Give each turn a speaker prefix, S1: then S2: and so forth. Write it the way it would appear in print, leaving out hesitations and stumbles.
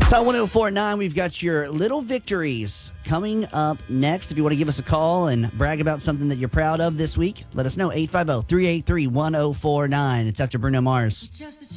S1: Top 1049, we've got your little victories coming up next. If you want to give us a call and brag about something that you're proud of this week, let us know. 850-383-1049. It's after Bruno Mars.